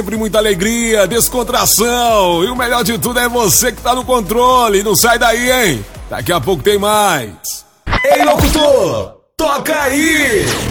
Sempre muita alegria, descontração. E o melhor de tudo é você que tá no controle. Não sai daí, hein? Daqui a pouco tem mais. Ei, locutor, toca aí!